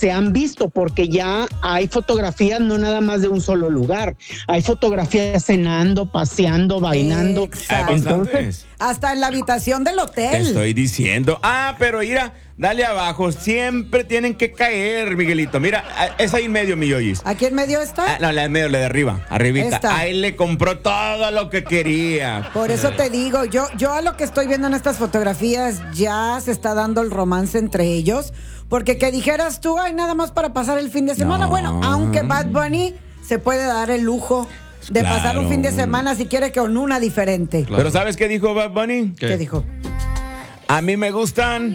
se han visto, porque ya hay fotografías no nada más de un solo lugar, hay fotografías cenando, paseando, bailando. Entonces, hasta en la habitación del hotel. te estoy diciendo. Pero mira, dale abajo, siempre tienen que caer, Miguelito. Mira, es ahí en medio, mi Yoyis. ¿Aquí en medio está? No, la de medio, la de arriba, arribita. Esta. Ahí le compró todo lo que quería. Por eso te digo, yo a lo que estoy viendo en estas fotografías ya se está dando el romance entre ellos, porque que dijeras tú, ay, nada más para pasar el fin de semana. No. Bueno, aunque Bad Bunny se puede dar el lujo de pasar un fin de semana si quiere con una diferente. Claro. Pero ¿sabes qué dijo Bad Bunny? ¿Qué dijo? A mí me gustan.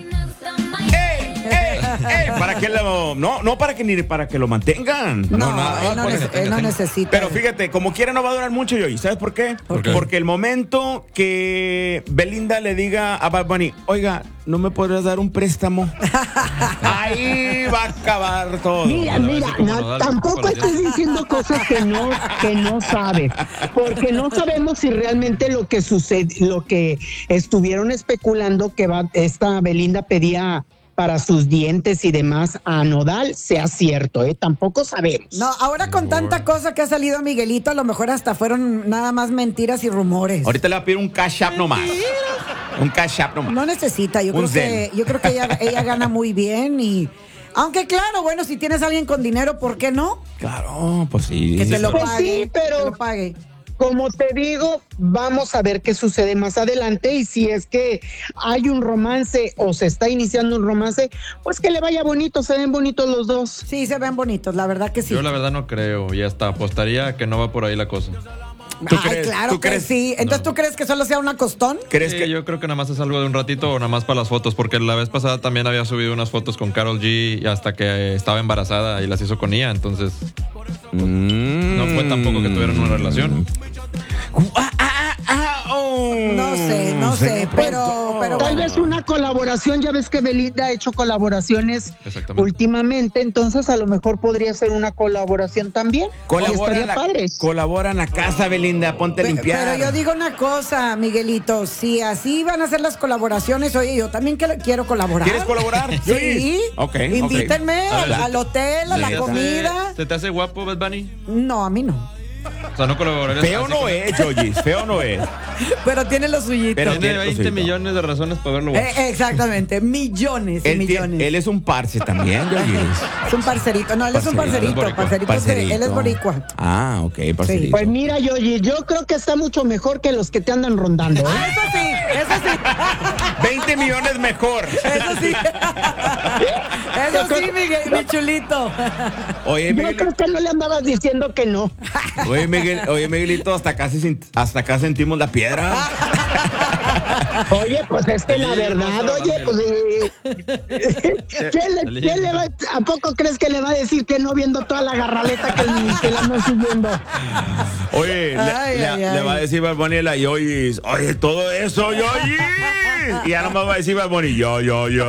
Para que no para que ni para que lo mantengan. Él no necesita. Pero fíjate, como quiera no va a durar mucho, yo. ¿Sabes por qué? Porque el momento que Belinda le diga a Bad Bunny, oiga, ¿no me podrías dar un préstamo? Ahí va a acabar todo. Mira, tampoco estés diciendo cosas que no sabes, porque no sabemos si realmente lo que sucede, lo que estuvieron especulando que esta Belinda pedía para sus dientes y demás a Nodal sea cierto, tampoco sabemos. No, ahora con tanta cosa que ha salido Miguelito, a lo mejor hasta fueron nada más mentiras y rumores. Ahorita le va a pedir un cash app nomás. Un cash app nomás. No necesita, yo creo que ella gana muy bien y aunque claro, bueno, si tienes a alguien con dinero, ¿por qué no? Claro, pues sí. Que te lo Pues pague, sí, pero que lo pague. Como te digo, vamos a ver qué sucede más adelante y si es que hay un romance o se está iniciando un romance, pues que le vaya bonito, se ven bonitos los dos. Sí, se ven bonitos, la verdad que sí. Yo la verdad no creo, y hasta apostaría que no va por ahí la cosa. Claro que sí. Entonces, ¿tú crees que solo sea un acostón? ¿Crees Sí, que yo creo que nada más es algo de un ratito o nada más para las fotos, porque la vez pasada también había subido unas fotos con Karol G y hasta que estaba embarazada y las hizo con ella, entonces no fue tampoco que tuvieran una relación. No sé, pero Tal bueno. vez una colaboración, ya ves que Belinda ha hecho colaboraciones últimamente, entonces a lo mejor podría ser una colaboración también. Colabora en la casa, Belinda, ponte a limpiar. Pero yo digo una cosa, Miguelito, si así van a ser las colaboraciones, oye, yo también quiero colaborar. ¿Quieres colaborar? Sí. Okay. Invítenme al hotel, a la comida. ¿Se te hace guapo, Bad Bunny? No, a mí no. O sea, no colaborarías. Feo no es, Yoyis, feo no es. Pero tiene lo suyito. Pero tiene 20 millones de razones para verlo guapo. Exactamente, millones y millones. Él es un parce también, Yoyis. Es un parcerito, no, él es un parcerito. Él es boricua. Ok, parcerito. Sí. Pues mira, yo creo que está mucho mejor que los que te andan rondando. Eso sí. 20 millones mejor. Eso sí, mi chulito. Oye, Yo creo que no le andabas diciendo que no. Oye, Miguelito, hasta acá sentimos la piedra. Oye, pues es que la verdad, ¿a poco crees que le va a decir que no viendo toda la garraleta que la ando siguiendo? Oye, le va a decir Bad Bunny a Yoyis, oye, todo eso, Yoyis. Y ya nomás va a decir Bad Bunny, yo.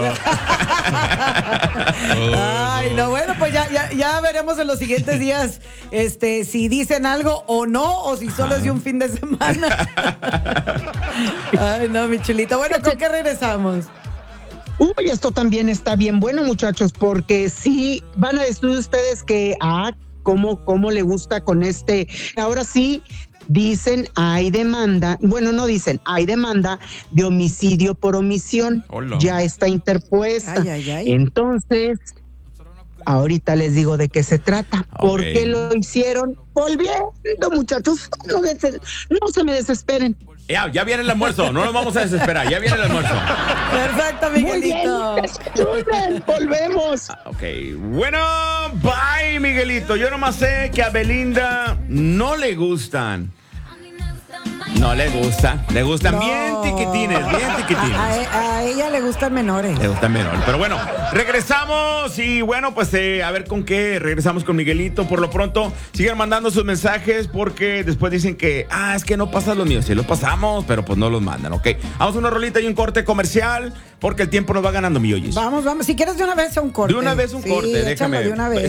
Ay, no, bueno, pues ya veremos en los siguientes días si dicen algo o no, o si solo es de un fin de semana. Ay, no, mi chulito. Bueno, ¿con qué regresamos? Uy, esto también está bien bueno, muchachos, porque sí van a decir ustedes que cómo le gusta con ahora sí. Dicen, hay demanda, bueno, no dicen, hay demanda de homicidio por omisión. Hola. Ya está interpuesta. Ay. Entonces, ahorita les digo de qué se trata. ¿Por qué lo hicieron? Volviendo, muchachos, no se me desesperen. Ya viene el almuerzo, no nos vamos a desesperar, ya viene el almuerzo. Perfecto, Miguelito. Muy bien, volvemos. Ok, bueno, bye, Miguelito. Yo nomás sé que a Belinda no le gustan. No le gustan bien tiquitines. A ella le gustan menores. Le gustan menores. Pero bueno, regresamos y bueno, pues a ver con qué regresamos con Miguelito. Por lo pronto, sigan mandando sus mensajes porque después dicen que, es que no pasan los míos. Sí los pasamos, pero pues no los mandan, ¿ok? Vamos a una rolita y un corte comercial porque el tiempo nos va ganando, mi Yoyis. Vamos. Si quieres de una vez un corte. De una vez un corte, déjame. De una vez.